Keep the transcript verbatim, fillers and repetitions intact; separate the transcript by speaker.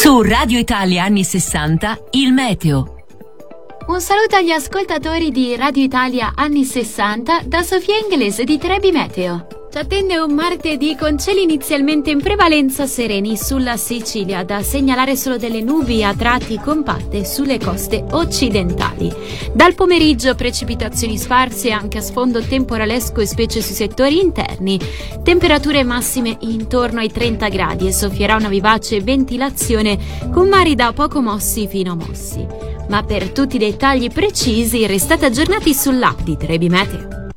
Speaker 1: Su Radio Italia anni sessanta, il meteo.
Speaker 2: Un saluto agli ascoltatori di Radio Italia anni sessanta da Sofia Inglese di Trebi Meteo. Ci attende un martedì con cieli inizialmente in prevalenza sereni sulla Sicilia, da segnalare solo delle nubi a tratti compatte sulle coste occidentali. Dal pomeriggio precipitazioni sparse anche a sfondo temporalesco e specie sui settori interni. Temperature massime intorno ai trenta gradi e soffierà una vivace ventilazione con mari da poco mossi fino mossi. Ma per tutti i dettagli precisi restate aggiornati sull'app di Trebi Meteo.